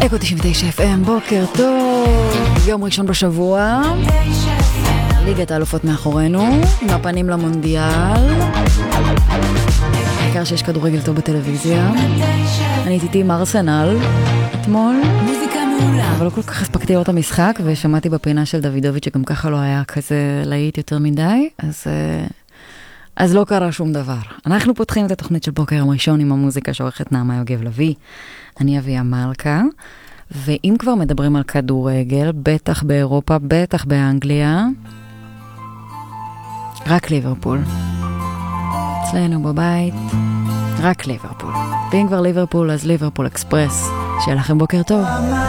אקו 99 FM, בוקר טוב, יום ראשון בשבוע, ליגת האלופות מאחורינו, עם הפנים למונדיאל, העיקר שיש כדורגל טוב בטלוויזיה. אני הייתי עם ארסנל אתמול, אבל לא כל כך הספקתי לראות את המשחק, ושמעתי בפינה של דוידוביץ' שגם ככה לא היה כזה להיט יותר מדי, אז לא קרה שום דבר. אנחנו פותחים את התוכנית של בוקר יום ראשון עם המוזיקה שעורכת נעמה יוגב לוי, אני אביה מלכה, ואם כבר מדברים על כדורגל, בטח באירופה, בטח באנגליה, רק ליברפול. אצלנו בבית, רק ליברפול. ואם כבר ליברפול, אז ליברפול אקספרס. שיהיה לכם בוקר טוב.